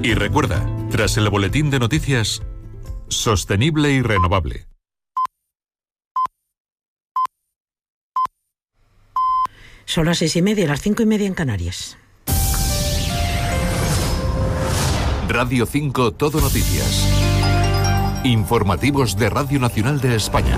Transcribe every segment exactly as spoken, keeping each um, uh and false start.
Y recuerda, tras el boletín de noticias, sostenible y renovable. Son las seis y media, las cinco y media en Canarias. Radio cinco Todo Noticias. Informativos de Radio Nacional de España.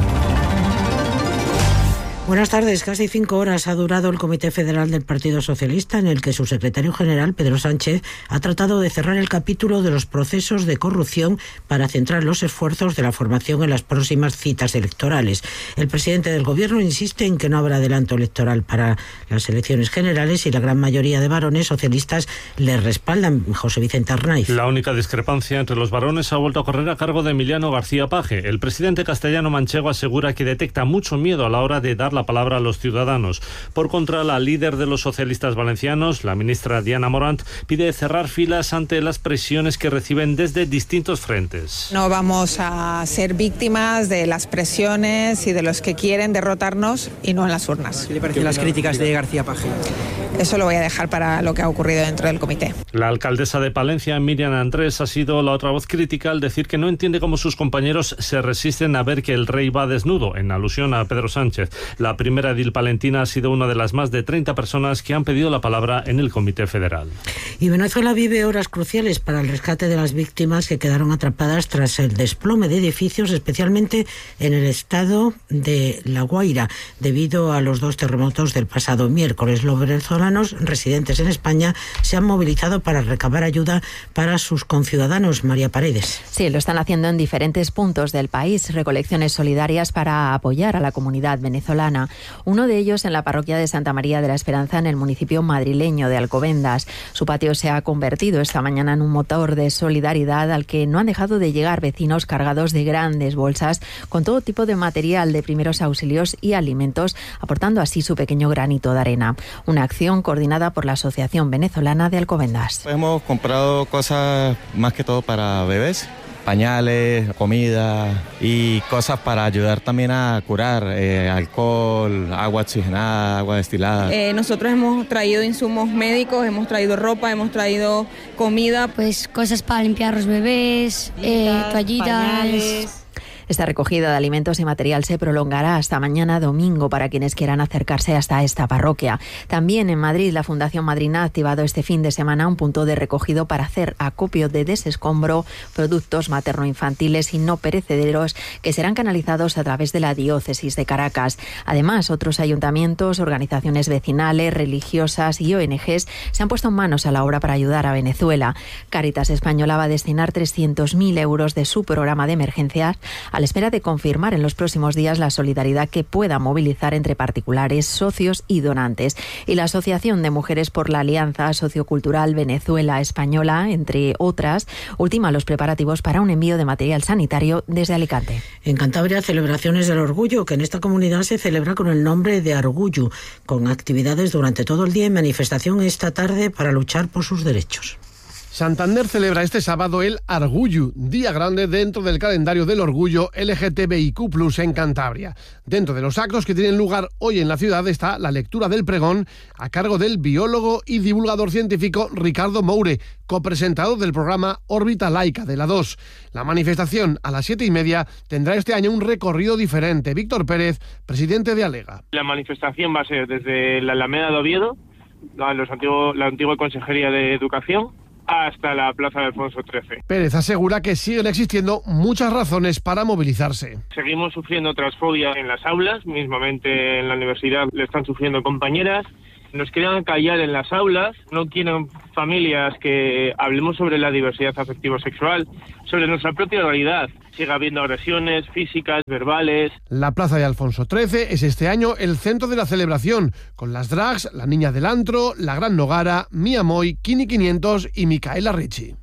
Buenas tardes. Casi cinco horas ha durado el Comité Federal del Partido Socialista, en el que su secretario general, Pedro Sánchez, ha tratado de cerrar el capítulo de los procesos de corrupción para centrar los esfuerzos de la formación en las próximas citas electorales. El presidente del Gobierno insiste en que no habrá adelanto electoral para las elecciones generales y la gran mayoría de varones socialistas le respaldan. José Vicente Arnaiz. La única discrepancia entre los varones ha vuelto a correr a cargo de Emiliano García Paje. El presidente castellano manchego asegura que detecta mucho miedo a la hora de dar la palabra a los ciudadanos. Por contra, la líder de los socialistas valencianos, la ministra Diana Morant, pide cerrar filas ante las presiones que reciben desde distintos frentes. No vamos a ser víctimas de las presiones y de los que quieren derrotarnos y no en las urnas. ¿Qué le parecen las críticas de García Paje? Eso lo voy a dejar para lo que ha ocurrido dentro del comité. La alcaldesa de Palencia, Miriam Andrés, ha sido la otra voz crítica al decir que no entiende cómo sus compañeros se resisten a ver que el rey va desnudo, en alusión a Pedro Sánchez. La primera edil palentina ha sido una de las más de treinta personas que han pedido la palabra en el Comité Federal. Y Venezuela vive horas cruciales para el rescate de las víctimas que quedaron atrapadas tras el desplome de edificios, especialmente en el estado de La Guaira, debido a los dos terremotos del pasado miércoles. Los venezolanos residentes en España se han movilizado para recabar ayuda para sus conciudadanos. María Paredes. Sí, lo están haciendo en diferentes puntos del país, recolecciones solidarias para apoyar a la comunidad venezolana. Uno de ellos en la parroquia de Santa María de la Esperanza, en el municipio madrileño de Alcobendas. Su patio se ha convertido esta mañana en un motor de solidaridad al que no han dejado de llegar vecinos cargados de grandes bolsas con todo tipo de material de primeros auxilios y alimentos, aportando así su pequeño granito de arena. Una acción coordinada por la Asociación Venezolana de Alcobendas. Hemos comprado cosas más que todo para bebés. Pañales, comida y cosas para ayudar también a curar, eh, alcohol, agua oxigenada, agua destilada. Eh, nosotros hemos traído insumos médicos, hemos traído ropa, hemos traído comida. Pues cosas para limpiar los bebés, eh, toallitas. Pañales. Esta recogida de alimentos y material se prolongará hasta mañana domingo para quienes quieran acercarse hasta esta parroquia. También en Madrid, la Fundación Madrina ha activado este fin de semana un punto de recogido para hacer acopio de desescombro, productos materno-infantiles y no perecederos que serán canalizados a través de la diócesis de Caracas. Además, otros ayuntamientos, organizaciones vecinales, religiosas y O N Ges se han puesto manos a la obra para ayudar a Venezuela. Cáritas Española va a destinar trescientos mil euros de su programa de emergencias a la espera de confirmar en los próximos días la solidaridad que pueda movilizar entre particulares, socios y donantes. Y la Asociación de Mujeres por la Alianza Sociocultural Venezuela Española, entre otras, ultima los preparativos para un envío de material sanitario desde Alicante. En Cantabria, celebraciones del orgullo, que en esta comunidad se celebra con el nombre de Argullo, con actividades durante todo el día y manifestación esta tarde para luchar por sus derechos. Santander celebra este sábado el Argullo, día grande dentro del calendario del orgullo L G T B I Q plus, en Cantabria. Dentro de los actos que tienen lugar hoy en la ciudad está la lectura del pregón a cargo del biólogo y divulgador científico Ricardo Moure, copresentador del programa Órbita Laica de la dos. La manifestación a las siete y media tendrá este año un recorrido diferente. Víctor Pérez, presidente de Alega. La manifestación va a ser desde la Alameda de Oviedo, la, los antiguos, la antigua Consejería de Educación, hasta la Plaza de Alfonso trece. Pérez asegura que siguen existiendo muchas razones para movilizarse. Seguimos sufriendo transfobia en las aulas, mismamente en la universidad le están sufriendo compañeras. Nos quieren callar en las aulas, no quieren familias que hablemos sobre la diversidad afectivo-sexual, sobre nuestra propia realidad. Sigue habiendo agresiones físicas, verbales. La Plaza de Alfonso trece es este año el centro de la celebración, con las drags, la Niña del Antro, la Gran Nogara, Mia Moy, Kini quinientos y Micaela Ricci.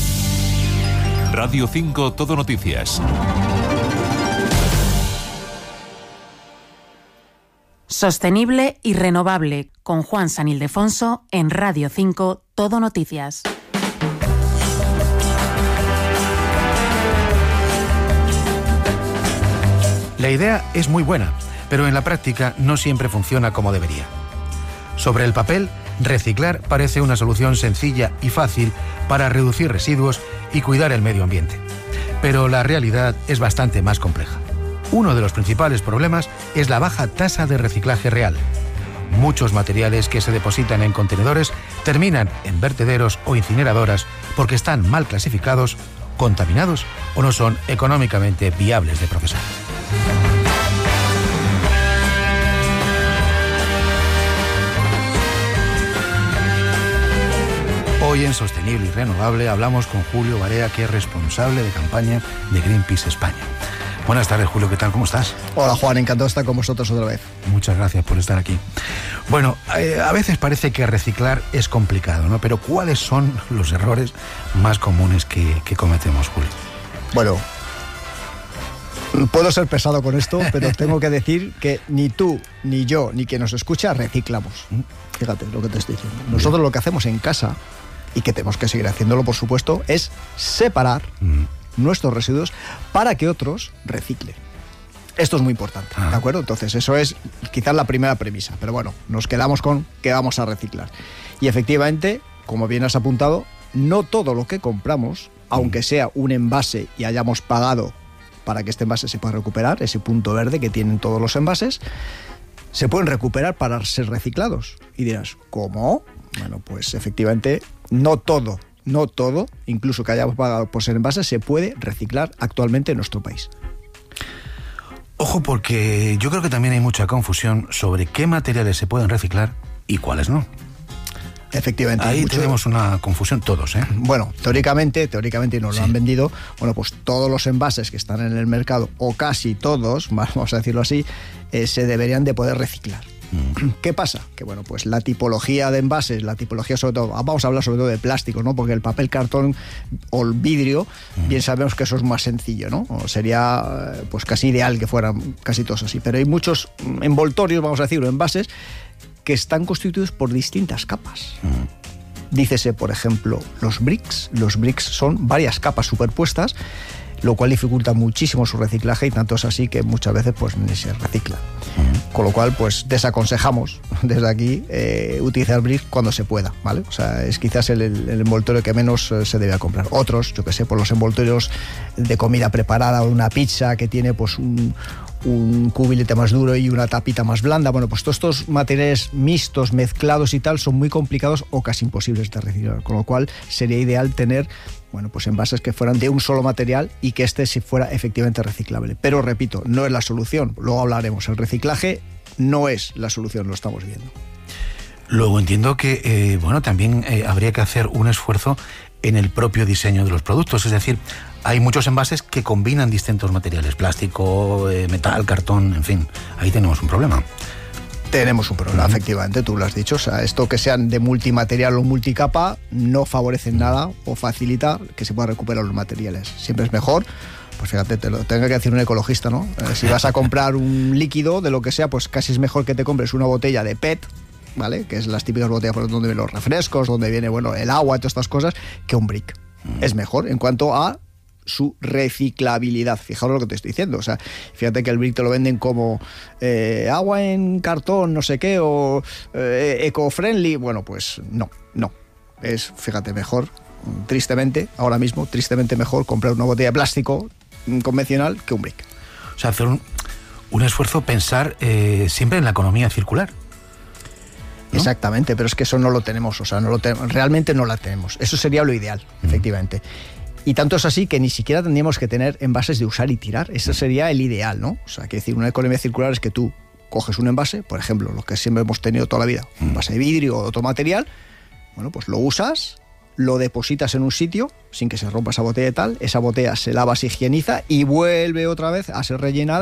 Radio cinco Todo Noticias. Sostenible y renovable, con Juan San Ildefonso en Radio cinco Todo Noticias. La idea es muy buena, pero en la práctica no siempre funciona como debería. Sobre el papel, Reciclar parece una solución sencilla y fácil para reducir residuos y cuidar el medio ambiente. Pero la realidad es bastante más compleja. Uno de los principales problemas es la baja tasa de reciclaje real. Muchos materiales que se depositan en contenedores terminan en vertederos o incineradoras porque están mal clasificados, contaminados o no son económicamente viables de procesar. Hoy en Sostenible y Renovable hablamos con Julio Barea, que es responsable de campaña de Greenpeace España. Buenas tardes, Julio, ¿qué tal? ¿Cómo estás? Hola, Juan, encantado de estar con vosotros otra vez. Muchas gracias por estar aquí. Bueno, eh, a veces parece que reciclar es complicado, ¿no? Pero ¿cuáles son los errores más comunes que, que cometemos, Julio? Bueno, puedo ser pesado con esto, pero tengo que decir que ni tú, ni yo, ni quien nos escucha reciclamos. Fíjate lo que te estoy diciendo. Nosotros lo que hacemos en casa, y que tenemos que seguir haciéndolo, por supuesto, es separar mm. nuestros residuos para que otros reciclen. Esto es muy importante, ah. ¿de acuerdo? Entonces, eso es quizás la primera premisa, pero bueno, nos quedamos con que vamos a reciclar. Y efectivamente, como bien has apuntado, no todo lo que compramos, aunque sea un envase y hayamos pagado para que este envase se pueda recuperar, ese punto verde que tienen todos los envases, se pueden recuperar para ser reciclados. Y dirás, ¿cómo? Bueno, pues efectivamente, no todo, no todo, incluso que hayamos pagado por ser envase, se puede reciclar actualmente en nuestro país. Ojo, porque yo creo que también hay mucha confusión sobre qué materiales se pueden reciclar y cuáles no. Efectivamente. Ahí mucho... tenemos una confusión todos, ¿eh? Bueno, teóricamente, teóricamente nos sí. lo han vendido, bueno, pues todos los envases que están en el mercado, o casi todos, vamos a decirlo así, eh, se deberían de poder reciclar. ¿Qué pasa? Que bueno, pues la tipología de envases, la tipología sobre todo, vamos a hablar sobre todo de plástico, ¿no? Porque el papel, cartón o el vidrio, mm. bien sabemos que eso es más sencillo, ¿no? O sería pues casi ideal que fueran casi todos así. Pero hay muchos envoltorios, vamos a decirlo, envases, que están constituidos por distintas capas. Mm. Dícese, por ejemplo, los bricks. Los bricks son varias capas superpuestas, lo cual dificulta muchísimo su reciclaje, y tanto es así que muchas veces pues ni se recicla. Uh-huh. Con lo cual pues desaconsejamos desde aquí eh, utilizar brick cuando se pueda, ¿vale? O sea, es quizás el, el envoltorio que menos eh, se debe comprar. Otros, yo que sé, por los envoltorios de comida preparada o una pizza que tiene pues un, un cubilete más duro y una tapita más blanda, bueno, pues todos estos materiales mixtos, mezclados y tal, son muy complicados o casi imposibles de reciclar, con lo cual sería ideal tener bueno, pues envases que fueran de un solo material y que este sí fuera efectivamente reciclable. Pero repito, no es la solución, luego hablaremos, el reciclaje no es la solución, lo estamos viendo. Luego entiendo que, eh, bueno, también eh, habría que hacer un esfuerzo en el propio diseño de los productos, es decir, hay muchos envases que combinan distintos materiales, plástico, eh, metal, cartón, en fin, ahí tenemos un problema. Tenemos un problema, uh-huh. efectivamente, tú lo has dicho. O sea, esto que sean de multimaterial o multicapa no favorece nada o facilita que se puedan recuperar los materiales. Siempre es mejor, pues fíjate, te lo tenga que decir un ecologista, ¿no? Eh, si vas a comprar un líquido de lo que sea, pues casi es mejor que te compres una botella de P E T, ¿vale? Que es las típicas botellas por donde vienen los refrescos, donde viene, bueno, el agua y todas estas cosas, que un brick. Uh-huh. Es mejor en cuanto a su reciclabilidad. Fijaros lo que te estoy diciendo. O sea, fíjate que el brick te lo venden como eh, agua en cartón, no sé qué, o eh, eco-friendly. Bueno, pues no, no. Es, fíjate, mejor, tristemente, ahora mismo, tristemente mejor comprar una botella de plástico convencional que un brick. O sea, hacer un, un esfuerzo, pensar eh, siempre en la economía circular. ¿No? Exactamente, pero es que eso no lo tenemos, o sea, no lo te- realmente no la tenemos. Eso sería lo ideal, mm. efectivamente. Y tanto es así que ni siquiera tendríamos que tener envases de usar y tirar. Ese sería el ideal, ¿no? O sea, que decir, una economía circular es que tú coges un envase, por ejemplo, lo que siempre hemos tenido toda la vida, un envase de vidrio o otro material, bueno, pues lo usas, lo depositas en un sitio sin que se rompa esa botella y tal, esa botella se lava, se higieniza y vuelve otra vez a ser rellenada